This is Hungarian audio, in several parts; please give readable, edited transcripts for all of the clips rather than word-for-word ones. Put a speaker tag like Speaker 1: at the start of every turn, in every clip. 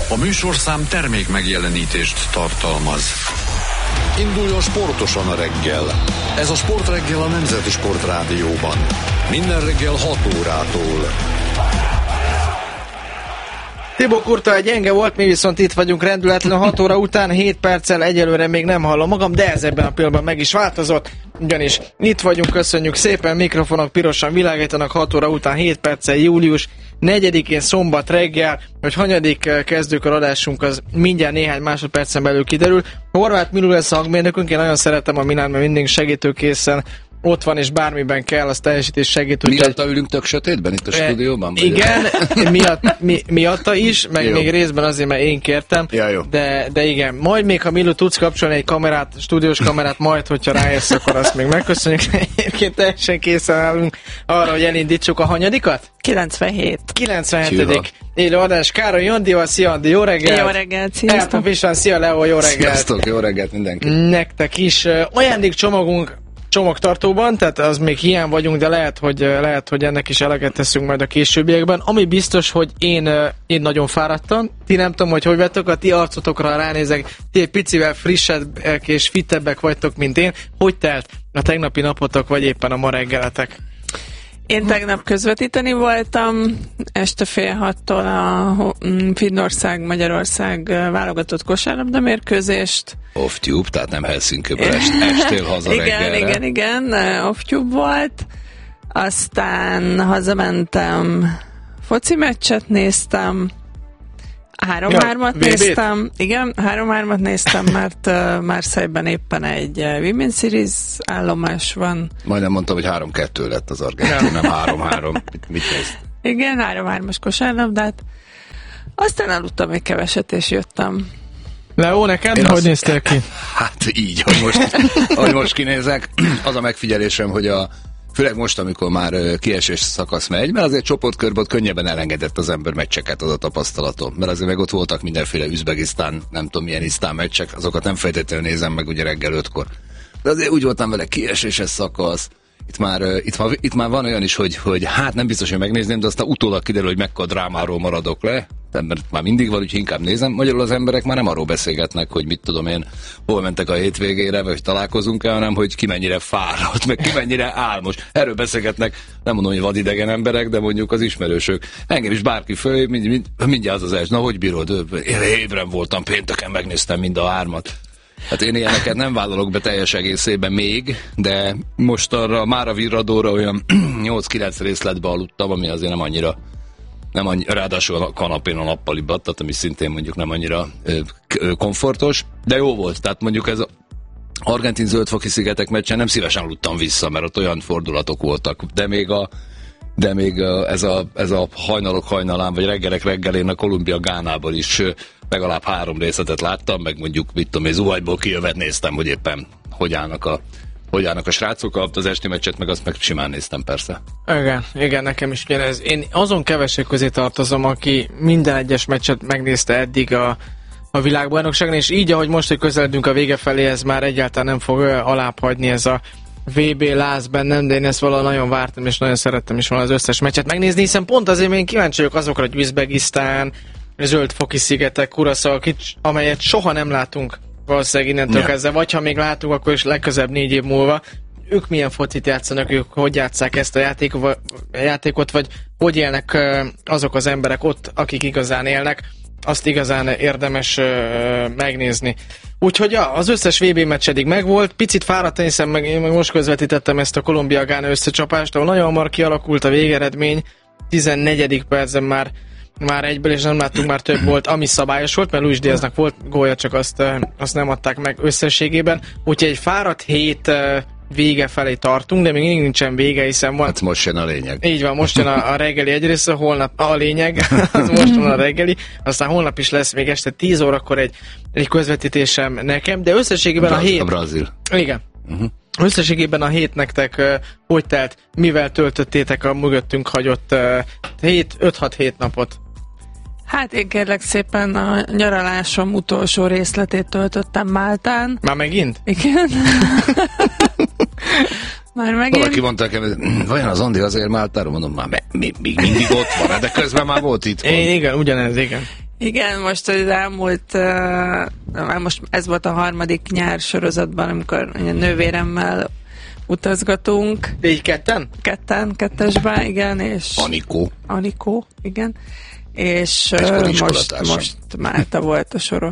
Speaker 1: A műsorszám termék megjelenítést tartalmaz. Induljon sportosan a reggel. Ez a Sportreggel a Nemzeti Sportrádióban. Minden reggel 6 órától.
Speaker 2: Tibó Kurta gyenge volt, mi viszont itt vagyunk rendületlen 6 óra után, 7 perccel egyelőre még nem hallom magam, de ez ebben a pillanatban meg is változott, ugyanis itt vagyunk, köszönjük szépen, mikrofonok pirosan világítanak 6 óra után, 7 perccel július 4-én szombat reggel, hogy hanyadik kezdőkör adásunk, az mindjárt néhány másodpercen belül kiderül. Horváth Milu lesz a hangmérnökünk, én nagyon szeretem a Milán, mert mindig segítőkészen ott van, és bármiben kell, az teljesítés segít.
Speaker 3: Miatta ülünk tök sötétben itt a stúdióban?
Speaker 2: Igen, miatta is, meg jó. Még részben azért, mert én kértem.
Speaker 3: Ja, jó.
Speaker 2: De igen, majd még ha Milu tudsz kapcsolni egy kamerát, stúdiós kamerát, majd, hogyha ráérsz, akkor azt még megköszönjük. Egyébként teljesen készen állunk arra, hogy elindítsuk a hanyadikat? 97. Élő adás Károly Jandival, szia Andi, jó reggelt!
Speaker 4: Jó reggelt, sziasztok!
Speaker 2: Elton Fischer, szia Leo, jó reggelt!
Speaker 3: Sziasztok, jó reggelt mindenki!
Speaker 2: Nektek is ajándékcsomagunk csomagtartóban, tehát az még hiány vagyunk, de lehet, hogy ennek is eleget teszünk majd a későbbiekben. Ami biztos, hogy én nagyon fáradtam. Ti nem tudom, hogy vettek, a ti arcotokra ránézek, ti egy picivel frissebbek és fittebbek vagytok, mint én. Hogy telt a tegnapi napotok, vagy éppen a ma reggeletek?
Speaker 4: Én tegnap közvetíteni voltam, este 5:30-tól a Finnország-Magyarország válogatott kosárlabda mérkőzést.
Speaker 3: Off-tube, tehát nem Helsinki-ből estél haza reggelre.
Speaker 4: Igen, off-tube volt. Aztán hazamentem, foci meccset néztem, 3-3-at néztem. Igen, 3-3-at néztem, mert Marseille-ben éppen egy Women's Series állomás van.
Speaker 3: Majdnem mondtam, hogy 3-2 lett az Argentin, nem 3-3. Mit nézd?
Speaker 4: Igen, 3-3-as kosárlabdát. Aztán aludtam még keveset, és jöttem.
Speaker 2: Leo, neked hogy néztél ki?
Speaker 3: Hát így, hogy most kinézek. Az a megfigyelésem, hogy főleg most, amikor már kiesés szakasz megy, mert azért csoportkörben könnyebben elengedett az ember meccseket, az a tapasztalatom. Mert azért meg ott voltak mindenféle Üzbegisztán, nem tudom milyen isztán meccsek, azokat nem feltétlenül nézem meg ugye reggel 5-kor. De azért úgy voltam vele, kieséses szakasz. Itt már van olyan is, hogy hát nem biztos, hogy megnézném, de aztán utólag kiderül, hogy mekkora drámáról maradok le. Mert már mindig van, úgyhogy inkább nézem. Magyarul az emberek már nem arról beszélgetnek, hogy mit tudom én, hol mentek a hétvégére, vagy találkozunk-e, hanem hogy ki mennyire fáradt, meg ki mennyire álmos. Erről beszélgetnek, nem mondom, hogy vadidegen emberek, de mondjuk az ismerősök. Engem is bárki föl, mindjárt az első. Na, hogy bírod? Én ébren voltam, pénteken megnéztem mind a 3-at. Hát én ilyeneket nem vállalok be teljes egészében még, de most már a virradóra olyan 8-9 részletbe aludtam, ami azért nem annyira, ráadásul a kanapén a nappaliban, tehát ami szintén mondjuk nem annyira komfortos, de jó volt, tehát mondjuk ez argentin zöldfoki szigetek meccsen nem szívesen aludtam vissza, mert ott olyan fordulatok voltak, de még ez a hajnalok hajnalán, vagy reggelek reggelén a Kolumbia Gánából is legalább 3 részletet láttam, meg mondjuk, mit tudom én, Zuhajból kijövet néztem, hogy éppen hogy állnak a srácok, az esti meccset, meg azt meg simán néztem persze.
Speaker 2: Igen, nekem is ugyanez. Én azon kevesek közé tartozom, aki minden egyes meccset megnézte eddig a világbajnokságon, és így, ahogy most, hogy közeledünk a vége felé, ez már egyáltalán nem fog alább hagyni ez a VB láz bennem, de én ezt valahogy nagyon vártam, és nagyon szerettem is volna az összes meccset megnézni, hiszen pont azért én kíváncsi vagyok azokra, hogy Üzbegisztán, Zöld-foki szigetek, Curaçao, amelyet soha nem látunk valószínűleg innentől kezdve, vagy ha még látunk, akkor is legközelebb 4 év múlva. Ők milyen focit játszanak, ők hogy játsszák ezt a játékot, vagy hogy élnek azok az emberek ott, akik igazán élnek, azt igazán érdemes megnézni. Úgyhogy az összes VB meccs eddig megvolt, picit fáradt, hiszen én meg most közvetítettem ezt a Kolumbia-Gána összecsapást, ahol nagyon hamar kialakult a végeredmény, 14. percben már egyből, és nem láttunk már több volt, ami szabályos volt, mert Luis Diaznak volt gólja, csak azt nem adták meg összességében. Úgyhogy egy fáradt hét vége felé tartunk, de még mindig nincsen vége, hiszen van...
Speaker 3: Hát most jön a lényeg.
Speaker 2: Így van, most jön a reggeli egyrészt, holnap a lényeg, az most van a reggeli, aztán holnap is lesz még este 10 órakor egy közvetítésem nekem, de összességében a hét...
Speaker 3: A Brazil.
Speaker 2: Igen. Összességében a hét nektek hogy telt, mivel töltöttétek a mögöttünk hagyott 5-6-7 napot?
Speaker 4: Hát én kérlek szépen a nyaralásom utolsó részletét töltöttem Máltán.
Speaker 2: Már megint?
Speaker 4: Igen. Már megint.
Speaker 3: Valaki mondta nekem, vajon az Andi azért Máltára? Mondom, már még mindig ott van, de közben már volt itt.
Speaker 2: Igen, ugyanez, igen.
Speaker 4: Igen, most az elmúlt, most ez volt a harmadik nyár sorozatban, amikor nővéremmel utazgatunk.
Speaker 2: De így ketten?
Speaker 4: Kettesben, igen, és... Anikó, igen. És most Málta volt a soros.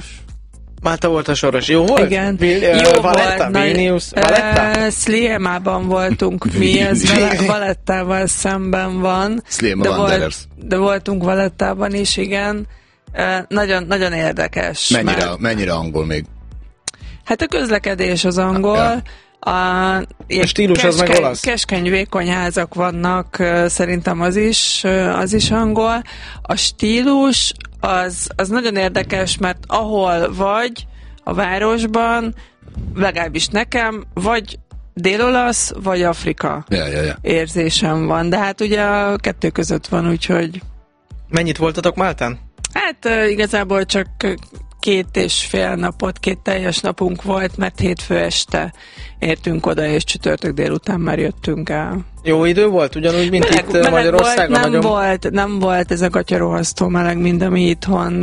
Speaker 2: Jó volt?
Speaker 4: Igen.
Speaker 2: Jó Valetta? Vilnius? Valetta?
Speaker 4: Sliemában voltunk mi, ez Valettával szemben van. De voltunk Valettában is, igen. Nagyon, nagyon érdekes.
Speaker 3: Mennyire angol még? Hát
Speaker 4: a közlekedés az angol.
Speaker 2: Ja. A stílus az meg olasz.
Speaker 4: Keskeny, vékony házak vannak, szerintem az is angol. A stílus az nagyon érdekes, mert ahol vagy a városban, legalábbis nekem, vagy dél-olasz, vagy Afrika érzésem van. De hát ugye a kettő között van, úgyhogy...
Speaker 2: Mennyit voltatok Máltán?
Speaker 4: Hát igazából csak 2,5 napot, 2 teljes napunk volt, mert hétfő este értünk oda, és csütörtök délután már jöttünk el.
Speaker 2: Jó idő volt? Ugyanúgy, mint itt Magyarországon?
Speaker 4: Nem volt ez a gatyarohasztó meleg, mint ami itthon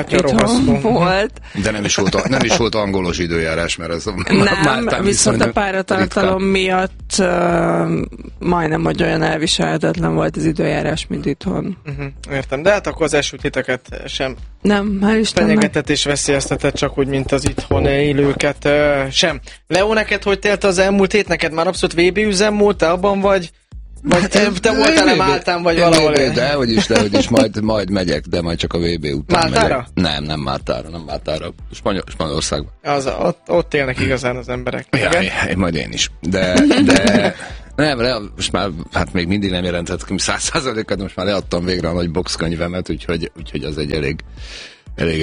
Speaker 4: volt.
Speaker 3: De nem is volt angolos időjárás, mert ez
Speaker 4: nem, viszont a páratartalom miatt majdnem, hogy olyan elviselhetetlen volt az időjárás, mint itthon.
Speaker 2: Értem, de hát akkor az esőtiteket sem
Speaker 4: nem, hál' Istennek.
Speaker 2: Fenyegetett és veszélyeztetett, csak úgy, mint az itthon élőket sem. Leo, neked hogy telt az elmúlt hét? Neked már abszolút VB üzem volt, te abban vagy? Vagy te voltál-e Máltán, vagy valahol?
Speaker 3: Dehogy is, majd megyek, de majd csak a VB után
Speaker 2: Máltára?
Speaker 3: megyek. Nem Máltára. Spanyolországban.
Speaker 2: Ott élnek igazán az emberek.
Speaker 3: Majd én is. De nem, most már hát még mindig nem jelentettem 100%-et, most már leadtam végre a nagy boxkönyvemet, úgyhogy az egy elég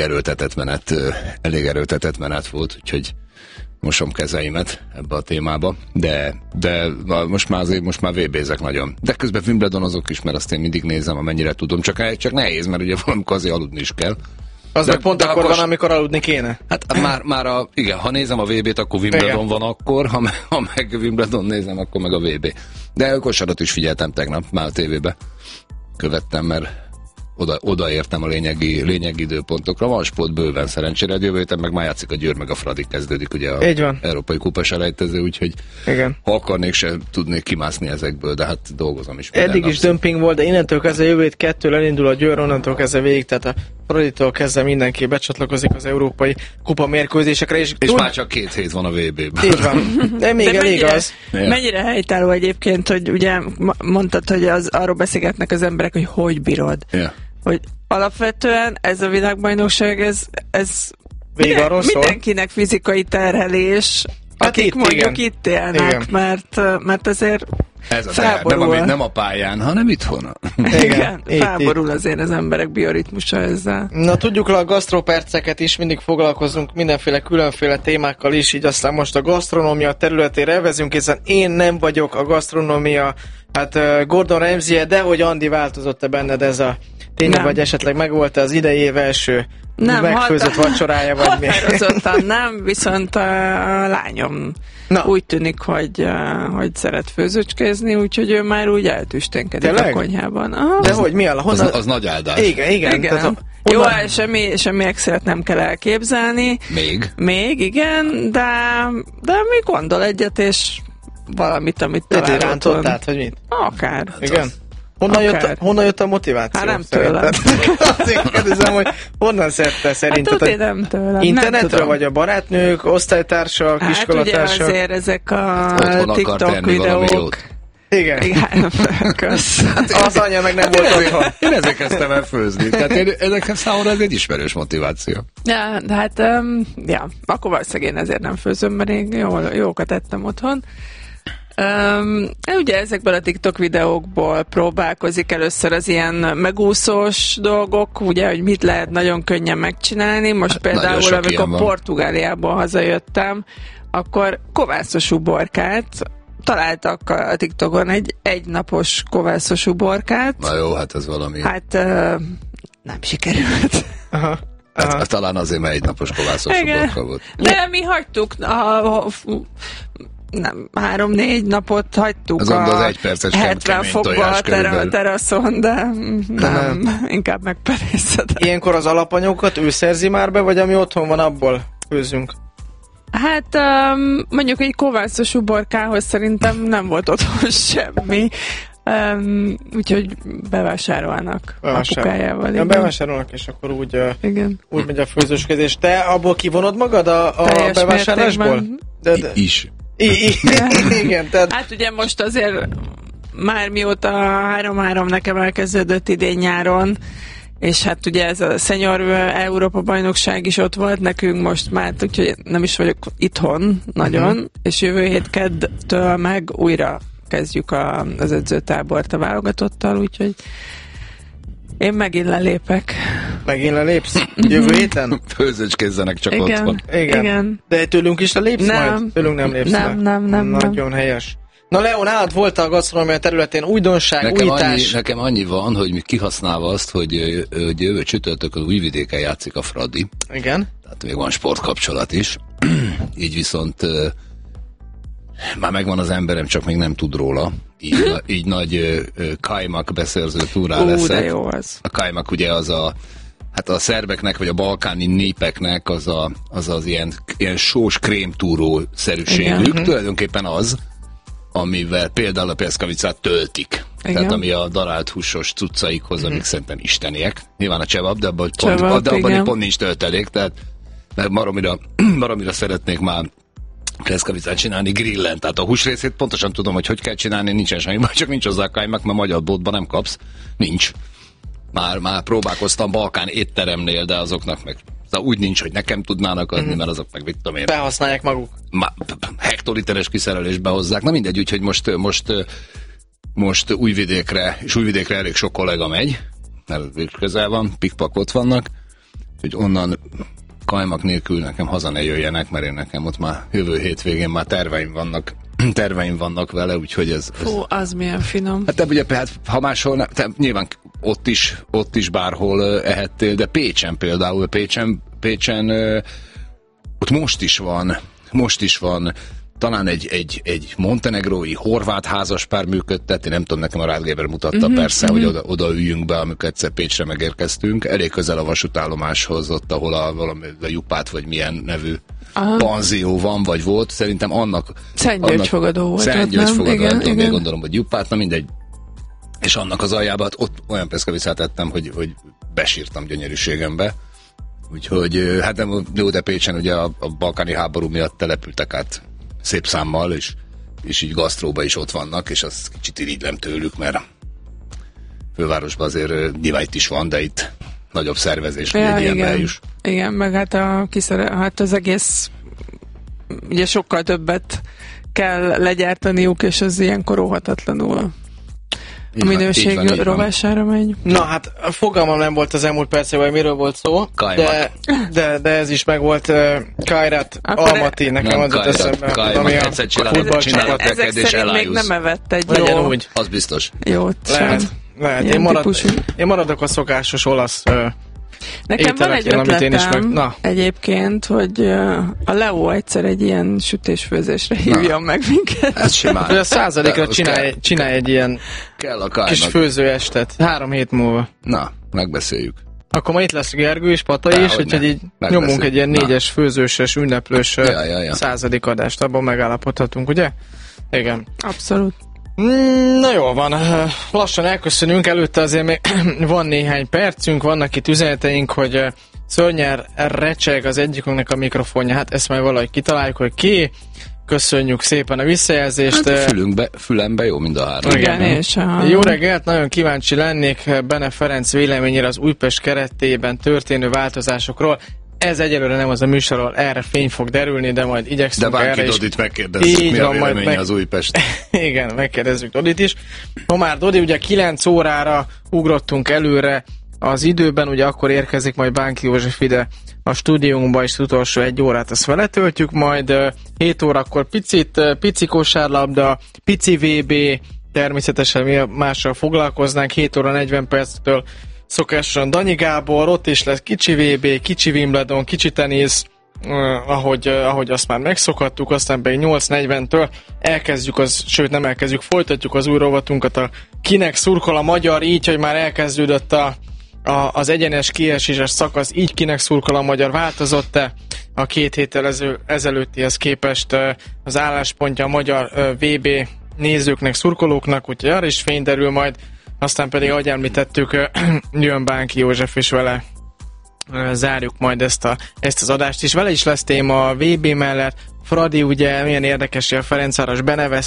Speaker 3: erőltetett menet volt, úgyhogy mosom kezeimet ebbe a témába, de most már VB-zek nagyon. De közben Wimbledon azok is, mert azt én mindig nézem, amennyire tudom, csak nehéz, mert ugye valamikor azért aludni is kell.
Speaker 2: Az meg pont akkor van, amikor aludni kéne.
Speaker 3: Hát igen, ha nézem a VB-t, akkor Wimbledon van akkor, ha meg Wimbledon nézem, akkor meg a VB. De a kosarat is figyeltem tegnap, már a tévébe követtem, mert odaértem a lényegi időpontokra. Van sport bőven szerencsére, jövő héten meg már játszik a Győr, meg a Fradi kezdődik, ugye a Európai Kupa-selejtező, úgyhogy
Speaker 2: igen.
Speaker 3: Ha akarnék, se tudnék kimászni ezekből, de hát dolgozom is.
Speaker 2: Eddig is dömping volt, de innentől kezdve jövő hét 2 elindul a Győr, onnantól kezdve végig, tehát a Fraditól kezdve mindenki becsatlakozik az Európai Kupa mérkőzésekre. És
Speaker 3: már csak 2 hét van a VB-ben.
Speaker 2: Így van, de még elég az.
Speaker 4: Mennyire helytálló egyébként, hogy ugye mondtad, hogy arról beszélgetnek az emberek, hogy bírod.
Speaker 3: Yeah.
Speaker 4: Hogy alapvetően ez a világbajnokság, ez mindenkinek fizikai terhelés, akik mondjuk itt élnek, mert azért
Speaker 3: ez a felborul. Nem a pályán, hanem itthon.
Speaker 4: Igen, felborul azért az emberek bioritmusa ezzel.
Speaker 2: Na tudjuk le a gasztroperceket is, mindig foglalkozunk mindenféle különféle témákkal is, így aztán most a gasztronómia területére elvezünk, hiszen én nem vagyok a gasztronómia, Gordon Ramsay-e, de hogy Andi, változott-e benned ez a tényleg, vagy esetleg megvolt az idei év első megfőzött vacsorája, vagy mi?
Speaker 4: Határozottan nem, viszont a lányom úgy tűnik, hogy szeret főzőcskézni, úgyhogy ő már úgy eltüsténkedik a konyhában. Aha.
Speaker 2: De hogy mi
Speaker 3: az nagy áldás.
Speaker 2: Igen.
Speaker 4: Jó, semmi extrát nem kell elképzelni. Még, igen, de mi gondol egyet, és valamit, amit találhatunk.
Speaker 2: Rántottát, hogy mit?
Speaker 4: Akár.
Speaker 2: Igen. Honnan jött a motiváció?
Speaker 4: Hát nem tőlem.
Speaker 2: Azért kérdezem, hogy honnan szedte szerinted?
Speaker 4: Hát nem tőlem.
Speaker 2: Internetről vagy a barátnők, osztálytársak, iskolatársak?
Speaker 4: Hát ugye azért ezek a TikTok videók.
Speaker 2: Igen.
Speaker 4: Kösz.
Speaker 2: Az anya meg nem volt otthon.
Speaker 3: Én ezek kezdtem el főzni. Tehát ezek számomra ez egy ismerős motiváció.
Speaker 4: Ja, de hát, akkor valószínűleg én ezért nem főzöm, mert én jókat ettem otthon. Ugye ezekből a TikTok videókból próbálkozik először az ilyen megúszós dolgok, ugye, hogy mit lehet nagyon könnyen megcsinálni. Most például, amikor Portugáliából hazajöttem, akkor kovászos uborkát találtak a TikTokon, egy egynapos kovászos uborkát.
Speaker 3: Na jó, hát ez valami.
Speaker 4: Hát nem sikerült.
Speaker 2: Aha.
Speaker 3: Hát, talán azért, mert egynapos kovászos uborka volt.
Speaker 4: De mi hagytuk, nem, 3-4 napot hagytuk
Speaker 3: az
Speaker 4: a
Speaker 3: 1 perces
Speaker 4: 70 fokba a teraszon, de nem, inkább megperészedett.
Speaker 2: Ilyenkor az alapanyagokat ő szerzi már be, vagy ami otthon van, abból főzünk?
Speaker 4: Hát mondjuk egy kovászos uborkához szerintem nem volt otthon semmi. Úgyhogy bevásárolnak apukájával.
Speaker 2: Ja, bevásárolnak, és akkor úgy megy a főzősködés. Te abból kivonod magad a bevásárlásból?
Speaker 3: Is.
Speaker 2: Igen, tehát...
Speaker 4: Hát ugye most azért már mióta 3-3 nekem elkezdődött idén nyáron, és hát ugye ez a Senior Európa bajnokság is ott volt nekünk most már, úgyhogy nem is vagyok itthon nagyon, és jövő hét keddtől meg újra kezdjük az edzőtábort a válogatottal, úgyhogy én megint lelépek.
Speaker 2: Megint lelépsz? Jövő héten?
Speaker 3: Főzőcskézzenek csak
Speaker 4: igen,
Speaker 3: otthon.
Speaker 4: Igen.
Speaker 2: De tőlünk is lelépsz
Speaker 4: nem.
Speaker 2: majd? Tőlünk nem lépsz
Speaker 4: Nem.
Speaker 2: Nagyon helyes. Na Leon, nálad volt a gasztronómia területén újdonság, újítás?
Speaker 3: Nekem annyi van, hogy kihasználva azt, hogy jövő csütörtökön Újvidéken játszik a Fradi.
Speaker 2: Igen.
Speaker 3: Tehát még van sportkapcsolat is. Így viszont már megvan az emberem, csak még nem tud róla. Így nagy kajmak beszerző túrá leszek.
Speaker 4: De jó az.
Speaker 3: A kajmak ugye az hát a szerbeknek, vagy a balkáni népeknek az ilyen sós krémtúró-szerűségük. Tulajdonképpen az, amivel például a peszkavicát töltik. Igen. Tehát ami a darált húsos cuccaikhoz, amik szerintem isteniek. Nyilván a csevap, de abban pont nincs töltelék, tehát mert baromira szeretnék már peszkavicát csinálni grillen. Tehát a húsrészét pontosan tudom, hogy kell csinálni, nincsen semmi baj, csak nincs hozzá kajmak, mert magyar boltban nem kapsz. Nincs. Már próbálkoztam balkán étteremnél, de azoknak meg úgy nincs, hogy nekem tudnának adni, mert azok meg mit tudom én.
Speaker 2: Behasználják maguk.
Speaker 3: Hektoliteres kiszerelésbe hozzák. Na mindegy, úgyhogy most Újvidékre, és Újvidékre elég sok kollega megy, mert közel van, pikpak ott vannak, hogy onnan kajmak nélkül nekem haza ne jöjjenek, mert én nekem ott már jövő hétvégén már terveim vannak vele, úgyhogy ez...
Speaker 4: Fú, az milyen finom.
Speaker 3: Hát ugye, ha máshol nem, nyilván ott is bárhol ehettél, de Pécsen például, Pécsen ott most is van talán egy montenegrói horvát házaspár működtet, én nem tudom, nekem a Rádgéber mutatta persze, hogy oda üljünk be, amikor egyszer Pécsre megérkeztünk, elég közel a vasútállomáshoz, ott, ahol valami a Jupát, vagy milyen nevű panzió van, vagy volt, szerintem annak...
Speaker 4: Szentgyörgyfogadó volt.
Speaker 3: Szentgyörgyfogadó, még gondolom, hogy Jupát, na mindegy. És annak az aljában, ott olyan peszkavicát ettem, hogy besírtam gyönyörűségembe. Úgyhogy, hát nem, jó, de Pécsen ugye a balkáni háború miatt települtek át szép számmal, és így gasztróba is ott vannak, és az kicsit irigylem tőlük, mert fővárosban azért nyilván itt is van, de itt nagyobb szervezés, hogy egy ilyen bejuss.
Speaker 4: Igen, meg hát az egész ugye sokkal többet kell legyártaniuk, és az ilyenkor óhatatlanul a minőség rovására megy.
Speaker 2: Na hát fogalmam nem volt az elmúlt percben, hogy miről volt szó, de ez is meg volt. Kairat Almaty, nekem az ott eszembe, ami a futballcsapat.
Speaker 4: Ezek szerint még nem evett egy jó.
Speaker 3: Úgy. Az biztos.
Speaker 4: Jót
Speaker 2: lehet. Én maradok a szokásos olasz
Speaker 4: nekem van egy ötletem egyébként, hogy a Leo egyszer egy ilyen sütésfőzésre hívjon meg minket.
Speaker 3: Ez simán.
Speaker 2: Hogy a 100%-ra csinálj egy ilyen kis főzőestet 3 hét múlva.
Speaker 3: Na, megbeszéljük.
Speaker 2: Akkor ma itt lesz Gergő és Pata is, úgyhogy így nyomunk egy ilyen 4-es főzőses, ünneplős 100. adást, abban megállapodhatunk, ugye? Igen.
Speaker 4: Abszolút.
Speaker 2: Na jól van, lassan elköszönünk, előtte azért még van néhány percünk, vannak itt üzeneteink, hogy szörnyen recseg az egyikünknek a mikrofonja, hát ezt majd valahogy kitaláljuk, hogy ki. Köszönjük szépen a visszajelzést.
Speaker 3: Hát fülembe jó mind a három.
Speaker 4: Igen.
Speaker 2: Jó reggelt, nagyon kíváncsi lennék Bene Ferenc véleményére az Újpest keretében történő változásokról. Ez egyelőre nem az a műsorról, erre fény fog derülni, de majd igyekszünk
Speaker 3: erre is. De Bánki Dodit megkérdezzük, mi a véleménye az Újpest.
Speaker 2: Igen, megkérdezzük Dodit is. Már Dodi, ugye 9 órára ugrottunk előre az időben, ugye akkor érkezik majd Bánki József ide a stúdiónkba, és az utolsó 1 órát azt veletöltjük, majd 7 órakor pici kosárlabda, pici VB, természetesen mi mással foglalkoznánk, 7 óra 40 perctől szokásosan Danyi Gábor, ott is lesz kicsi VB, kicsi Wimbledon, kicsi tenisz, ahogy azt már megszokhattuk, aztán pedig 8:40-től folytatjuk az új rovatunkat, a Kinek szurkol a magyar, így, hogy már elkezdődött az egyenes kieséses szakasz, így Kinek szurkol a magyar, változott-e a 2 héttel ezelőttihez képest az álláspontja a magyar VB nézőknek, szurkolóknak, úgyhogy arra is fény derül majd, aztán pedig, ahogy említettük, jön Bánki József, és vele zárjuk majd ezt az adást is. Vele is lesz téma a VB mellett. Fradi ugye milyen érdekes, hogy a Ferencváros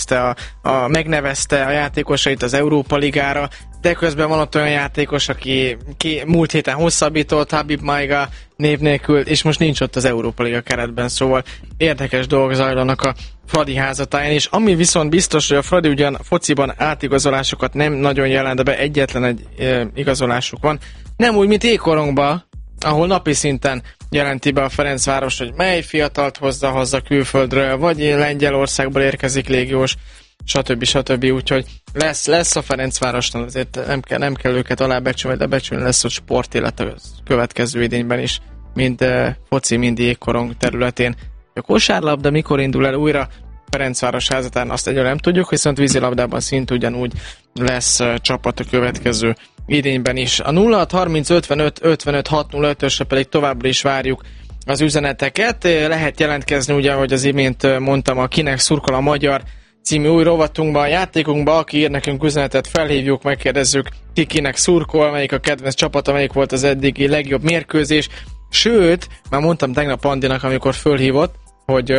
Speaker 2: megnevezte a játékosait az Európa Ligára, de közben van ott olyan játékos, aki múlt héten hosszabbított, Habib Maiga név nélkül, és most nincs ott az Európa Liga keretben, szóval érdekes dolgok zajlanak a Fradi házatáján, és ami viszont biztos, hogy a Fradi ugyan fociban átigazolásokat nem nagyon jelent be, egyetlen egy igazolásuk van, nem úgy, mint ékorongban, ahol napi szinten jelenti be a Ferencváros, hogy mely fiatalt hozza haza külföldről, vagy Lengyelországból érkezik légiós, stb. Úgyhogy lesz a Ferencvárosnál, azért nem kell őket alábecsülni, de becsülni lesz a sportélet a következő idényben is, mind foci, mind jégkorong területén. A kosárlabda mikor indul el újra Ferencváros házatán, azt egyre nem tudjuk, viszont vízilabdában szint ugyanúgy lesz csapat a következő idényben is. A 0630 55 55 605-ösre pedig továbbra is várjuk az üzeneteket. Lehet jelentkezni, ugye, ahogy az imént mondtam, a Kinek szurkol a magyar című új rovatunkban, a játékunkban, aki ír nekünk üzenetet, felhívjuk, megkérdezzük, kinek szurkol, melyik a kedvenc csapata, melyik volt az eddigi legjobb mérkőzés. Sőt, már mondtam tegnap Andinak, amikor fölhívott, hogy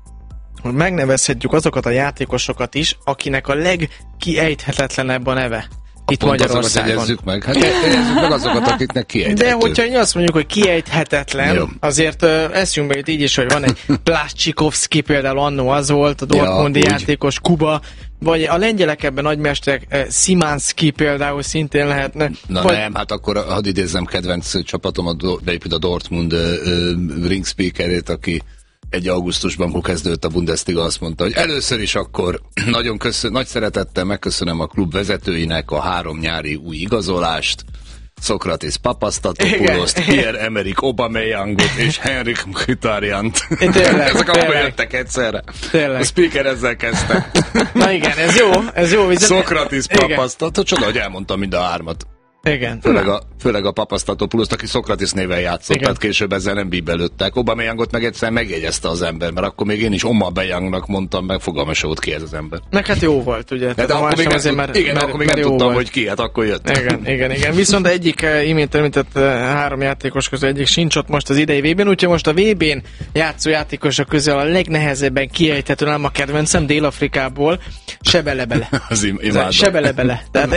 Speaker 2: megnevezhetjük azokat a játékosokat is, akinek a legkiejthetetlenebb a neve. Itt Magyarországon.
Speaker 3: Jegyezzük meg. Hát jegyezzük meg azokat, akiknek kiejthető.
Speaker 2: De hogyha azt mondjuk, hogy kiejthetetlen, jó, azért eszünkbe jut így is, hogy van egy Plaszcsikovszki, például annó az volt, a dortmundi játékos, Kuba, vagy a lengyelek ebben nagymesterek, Szymanski például szintén lehetne.
Speaker 3: Na vagy... nem, hát akkor hadd idézzem kedvenc csapatomat, beépít a Dortmund ring speakerét, aki 1. augusztusban, amikor kezdődött a Bundesliga, azt mondta, hogy először is akkor nagy szeretettel megköszönöm a klub vezetőinek a 3 nyári új igazolást, Sokratis Papastatopoulost, Pierre-Emerick Aubameyangot és Henrik Mkhitarjant. Ezek akkor jöttek egyszerre. Tényleg. A speaker ezzel kezdte.
Speaker 2: Na igen, ez jó.
Speaker 3: Sokratis Papastatopoulos, csoda, hogy elmondtam mind a 3-at.
Speaker 2: Igen.
Speaker 3: Főleg a Papastatopoulost, aki Sokratis néven játszott, igen, tehát később ezzel nem bíbelődtek. Aubameyangot meg egyszer megjegyezte az ember, mert akkor még én is Aubameyangnak mondtam, meg fogalma se volt ki ez az ember.
Speaker 2: Meg hát jó volt, ugye?
Speaker 3: De akkor még akkor még nem tudtam, volt, hogy ki, hát akkor jött.
Speaker 2: Igen. Viszont egyik imént említett 3 játékos közül egyik sincs ott most az idei VB-n, úgyhogy most a VB-n játszó játékosok közül a legnehezebben kiejthető, nem a kedvencem, Dél-Afrikából, Sebele-bele.
Speaker 3: Imádom.
Speaker 2: Sebele-bele. Tehát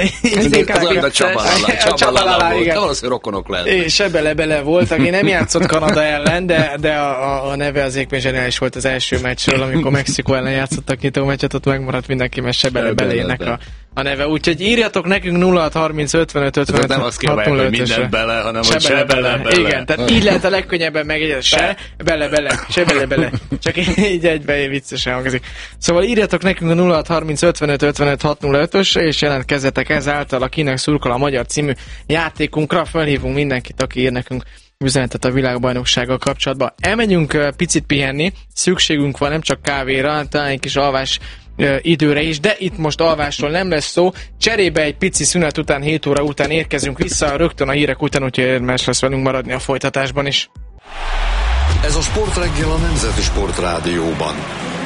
Speaker 3: Csabalala volt. Valószínűleg rokonok lehet.
Speaker 2: Sebele-bele volt, aki nem játszott Kanada ellen, de a neve az éppen zseniális volt az első meccsről, amikor Mexikó ellen játszottak nyitó meccset, ott megmaradt mindenki, mert Sebele-belének a neve. Úgyhogy írjatok nekünk 0630 55 55
Speaker 3: nem azt kívánják, hogy minden bele, hanem hogy Sebele-bele.
Speaker 2: Igen, tehát így lehet a legkönnyebben megjegyezni. Sebele-bele. Csak így egyben viccesen hangzik. Szóval írjatok nekünk a 0630 55 55 605-ös, és jelentkezzetek ezáltal a Kinek szurkol a magyar című játékunkra. Felhívunk mindenkit, aki ír nekünk üzenetet a világbajnoksággal kapcsolatban. Elmegyünk picit pihenni, szükségünk van nem csak kávéra, talán egy kis alvás időre is, de itt most alvásról nem lesz szó. Cserébe egy pici szünet után, 7 óra után érkezünk vissza, rögtön a hírek után, úgyhogy érdemes lesz velünk maradni a folytatásban is.
Speaker 1: Ez a Sportreggel a Nemzeti Sportrádióban.